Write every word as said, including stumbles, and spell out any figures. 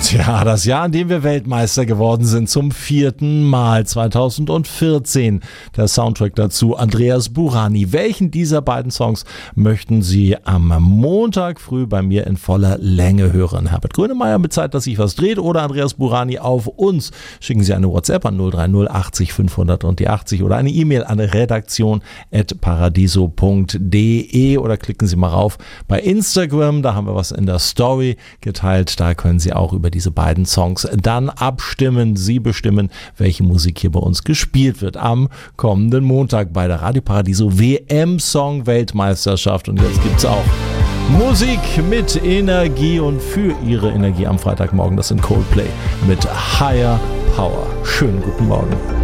Tja, das Jahr, in dem wir Weltmeister geworden sind, zum vierten Mal, zweitausendvierzehn. Der Soundtrack dazu, Andreas Burani. Welchen dieser beiden Songs möchten Sie am Montag früh bei mir in voller Länge hören? Herbert Grönemeyer mit Zeit, dass sich was dreht, oder Andreas Burani auf uns? Schicken Sie eine WhatsApp an null drei null achtzig fünfhundert und die achtzig oder eine E-Mail an redaktion at paradiso punkt de oder klicken Sie mal rauf bei Instagram, da haben wir was in der Story geteilt, da können Sie auch über diese beiden Songs dann abstimmen. Sie bestimmen, welche Musik hier bei uns gespielt wird am kommenden Montag bei der Radio Paradiso W M-Song-Weltmeisterschaft. Und jetzt gibt es auch Musik mit Energie und für Ihre Energie am Freitagmorgen. Das sind Coldplay mit Higher Power. Schönen guten Morgen.